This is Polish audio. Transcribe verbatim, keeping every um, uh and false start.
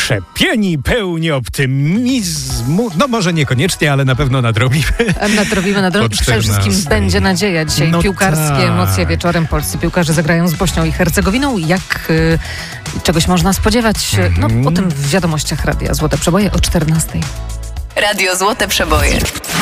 Wszczepieni, pełni optymizmu. No może niekoniecznie, ale na pewno nadrobimy. Nadrobimy, nadrobimy. Przede wszystkim będzie nadzieja. Dzisiaj no piłkarskie tak. emocje wieczorem. Polscy piłkarze zagrają z Bośnią i Hercegowiną. Jak y, czegoś można spodziewać? No Mhm. o tym w wiadomościach Radia Złote Przeboje o czternastej. Radio Złote Przeboje.